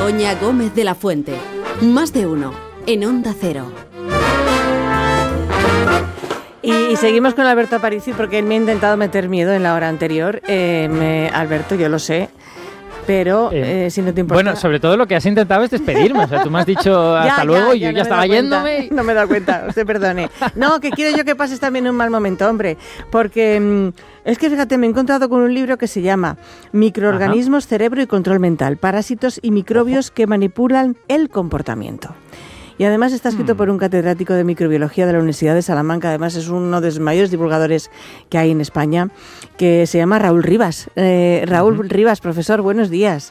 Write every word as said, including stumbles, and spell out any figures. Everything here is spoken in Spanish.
Begoña Gómez de la Fuente. Más de uno en Onda Cero. Y, y seguimos con Alberto Aparici porque él me ha intentado meter miedo en la hora anterior. Eh, me, Alberto, yo lo sé, pero eh, eh, si no te importa... Bueno, sobre todo lo que has intentado es despedirme. O sea, tú me has dicho hasta ya, luego ya, y yo ya, ya no estaba yéndome. No me he dado cuenta, usted perdone. No, que quiero yo que pases también un mal momento, hombre, porque mmm, es que fíjate, me he encontrado con un libro que se llama Microorganismos, Ajá. Cerebro y Control Mental, Parásitos y Microbios Ojo. que manipulan el comportamiento. Y además está escrito hmm. por un catedrático de microbiología de la Universidad de Salamanca, además es uno de los mayores divulgadores que hay en España, que se llama Raúl Rivas. Eh, Raúl uh-huh. Rivas, profesor, buenos días.